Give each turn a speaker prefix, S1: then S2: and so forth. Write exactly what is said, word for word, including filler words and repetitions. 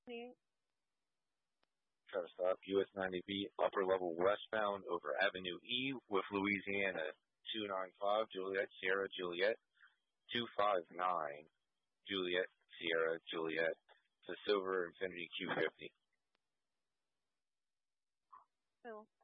S1: Try to stop U S ninety B upper level westbound over Avenue E with Louisiana two nine five Juliet Sierra Juliet two five nine Juliet Sierra Juliet to Silver Infinity Q fifty.
S2: Phil.